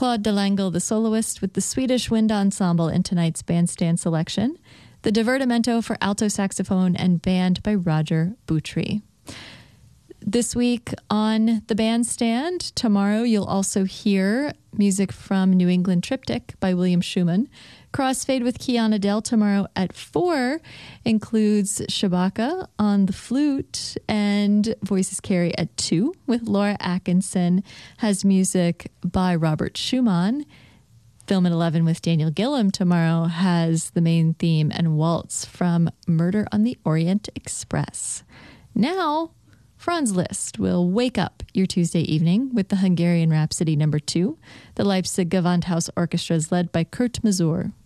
Claude Delangle, the soloist, with the Swedish Wind Ensemble in tonight's bandstand selection. The Divertimento for alto saxophone and band by Roger Boutry. This week on the bandstand, tomorrow you'll also hear music from New England Triptych by William Schumann. Crossfade with Kiana Dell tomorrow at 4 includes Shabaka on the flute, and Voices Carry at 2 with Laura Atkinson has music by Robert Schumann. Film at 11 with Daniel Gillam tomorrow has the main theme and waltz from Murder on the Orient Express. Now, Franz Liszt will wake up your Tuesday evening with the Hungarian Rhapsody No. 2. The Leipzig Gewandhaus Orchestra is led by Kurt Masur.